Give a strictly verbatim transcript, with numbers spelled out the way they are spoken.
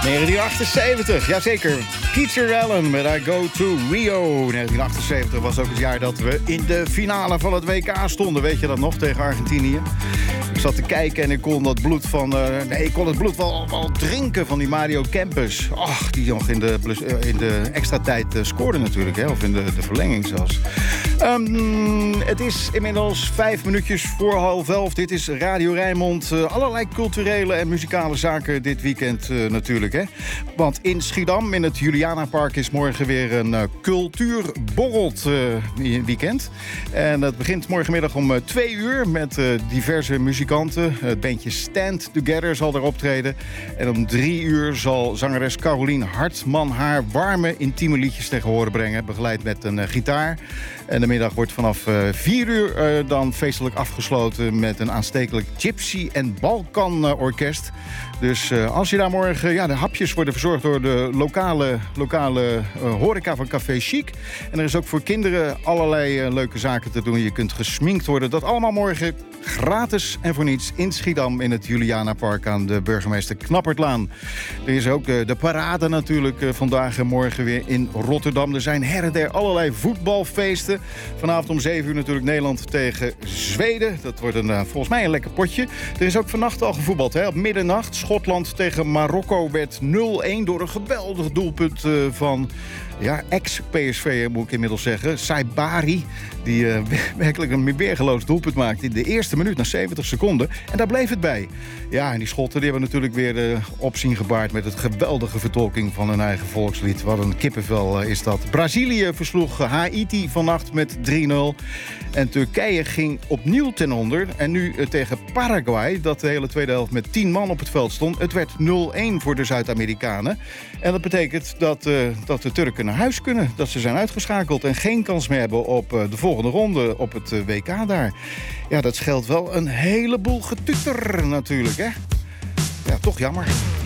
negentien achtenzeventig, jazeker. Peter Allen met I Go to Rio. negentien achtenzeventig was ook het jaar dat we in de finale van het W K stonden. Weet je dat nog, tegen Argentinië? Ik zat te kijken en ik kon dat bloed van... Uh, nee, ik kon het bloed wel, wel drinken van die Mario Kempes. Ach, die nog in de, uh, in de extra tijd uh, scoorde natuurlijk, hè? Of in de, de verlenging zelfs. Um, het is inmiddels vijf minuutjes voor half elf. Dit is Radio Rijnmond. Uh, allerlei culturele en muzikale zaken dit weekend uh, natuurlijk, hè? Want in Schiedam, in het Julianapark, is morgen weer een uh, cultuurborrelt uh, weekend. En dat begint morgenmiddag om uh, twee uur met uh, diverse muzikanten. Het bandje Stand Together zal er optreden. En om drie uur zal zangeres Carolien Hartman haar warme, intieme liedjes tegen horen brengen. Begeleid met een uh, gitaar. En de middag wordt vanaf uh, vier uur uh, dan feestelijk afgesloten met een aanstekelijk Gypsy en Balkan uh, orkest. Dus uh, als je daar morgen... Ja, de hapjes worden verzorgd door de lokale, lokale uh, horeca van Café Chic. En er is ook voor kinderen allerlei uh, leuke zaken te doen. Je kunt gesminkt worden. Dat allemaal morgen gratis en voor niets in Schiedam in het Julianapark aan de burgemeester Knappertlaan. Er is ook uh, de parade natuurlijk uh, vandaag en morgen weer in Rotterdam. Er zijn her en der allerlei voetbalfeesten. Vanavond om zeven uur natuurlijk Nederland tegen Zweden. Dat wordt een, uh, volgens mij een lekker potje. Er is ook vannacht al gevoetbald, hè, op middernacht. Schotland tegen Marokko werd nul-een door een geweldig doelpunt uh, van... Ja, ex-P S V moet ik inmiddels zeggen. Saibari, die uh, werkelijk een weergeloos doelpunt maakte in de eerste minuut na zeventig seconden. En daar bleef het bij. Ja, en die Schotten die hebben natuurlijk weer uh, opzien gebaard met het geweldige vertolking van hun eigen volkslied. Wat een kippenvel uh, is dat. Brazilië versloeg Haiti vannacht met drie nul. En Turkije ging opnieuw ten onder. En nu uh, tegen Paraguay, dat de hele tweede helft met tien man op het veld stond. Het werd nul-een voor de Zuid-Amerikanen. En dat betekent dat, uh, dat de Turken naar huis kunnen. Dat ze zijn uitgeschakeld en geen kans meer hebben op uh, de volgende ronde op het uh, W K daar. Ja, dat scheelt wel een heleboel getutter natuurlijk, hè? Ja, toch jammer.